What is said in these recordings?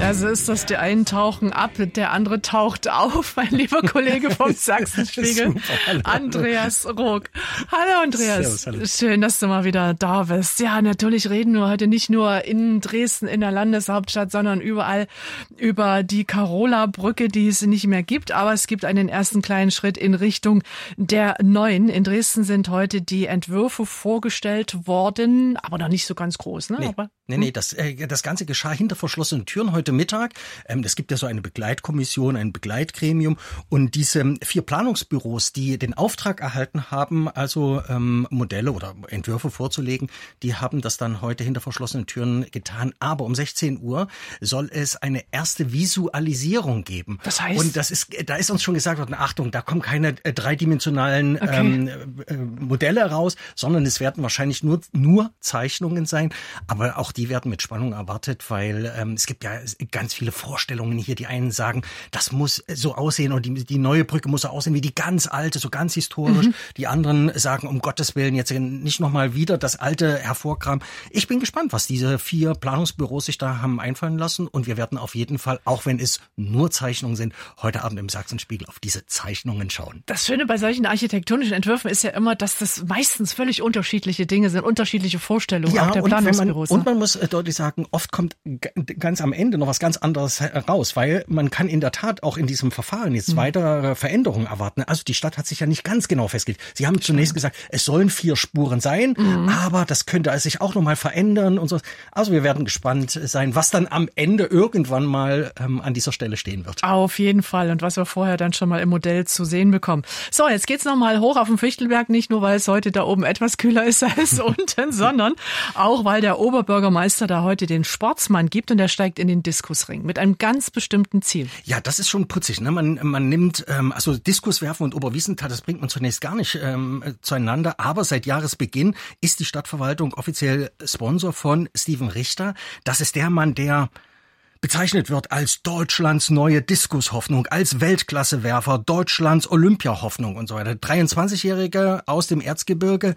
Also ist das, die einen tauchen ab, der andere taucht auf, mein lieber Kollege vom Sachsenspiegel, Andreas Rook. Hallo Andreas, Servus, hallo. Schön, dass du mal wieder da bist. Ja, natürlich reden wir heute nicht nur in Dresden, in der Landeshauptstadt, sondern überall über die Karola-Brücke, die es nicht mehr gibt. Aber es gibt einen ersten kleinen Schritt in Richtung der neuen. In Dresden sind heute die Entwürfe vorgestellt worden, aber noch nicht so ganz groß, ne? Nee, das Ganze geschah hinter verschlossenen Türen heute Mittag. Es gibt ja so eine Begleitkommission, ein Begleitgremium und diese 4 Planungsbüros, die den Auftrag erhalten haben, also Modelle oder Entwürfe vorzulegen, die haben das dann heute hinter verschlossenen Türen getan. Aber um 16 Uhr soll es eine erste Visualisierung geben. Das heißt? Und da ist uns schon gesagt worden, Achtung, da kommen keine dreidimensionalen Modelle raus, sondern es werden wahrscheinlich nur Zeichnungen sein. Aber auch die werden mit Spannung erwartet, weil es gibt ja ganz viele Vorstellungen hier. Die einen sagen, das muss so aussehen und die neue Brücke muss so aussehen wie die ganz alte, so ganz historisch. Die anderen sagen, um Gottes Willen, jetzt nicht nochmal wieder das alte hervorkramen. Ich bin gespannt, was diese 4 Planungsbüros sich da haben einfallen lassen und wir werden auf jeden Fall, auch wenn es nur Zeichnungen sind, heute Abend im Sachsenspiegel auf diese Zeichnungen schauen. Das Schöne bei solchen architektonischen Entwürfen ist ja immer, dass das meistens völlig unterschiedliche Dinge sind, unterschiedliche Vorstellungen auch der Planungsbüros. Und man muss deutlich sagen, oft kommt ganz am Ende noch was ganz anderes raus, weil man kann in der Tat auch in diesem Verfahren jetzt weitere Veränderungen erwarten. Also die Stadt hat sich ja nicht ganz genau festgelegt. Sie haben zunächst gesagt, es sollen 4 Spuren sein, aber das könnte sich auch noch mal verändern und so. Also wir werden gespannt sein, was dann am Ende irgendwann mal an dieser Stelle stehen wird. Auf jeden Fall und was wir vorher dann schon mal im Modell zu sehen bekommen. So, jetzt geht's noch mal hoch auf den Fichtelberg, nicht nur weil es heute da oben etwas kühler ist als unten, sondern auch weil der Oberbürgermeister da heute den Sportsmann gibt und der steigt in den Diskusring mit einem ganz bestimmten Ziel. Ja, das ist schon putzig, ne? Man nimmt, also Diskuswerfen und Oberwiesenthal, das bringt man zunächst gar nicht zueinander, aber seit Jahresbeginn ist die Stadtverwaltung offiziell Sponsor von Steven Richter. Das ist der Mann, der bezeichnet wird als Deutschlands neue Diskushoffnung, als Weltklassewerfer, Deutschlands Olympiahoffnung und so weiter. 23-Jährige aus dem Erzgebirge,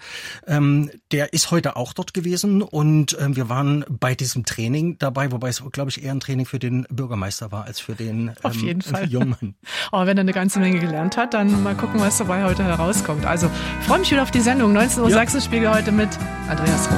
der ist heute auch dort gewesen und wir waren bei diesem Training dabei, wobei es, glaube ich, eher ein Training für den Bürgermeister war als für den Auf jeden Fall. jungen Mann. Aber wenn er eine ganze Menge gelernt hat, dann mal gucken, was dabei heute herauskommt. Also, ich freue mich wieder auf die Sendung. 19 Uhr Sachsenspiegel heute mit Andreas Rook.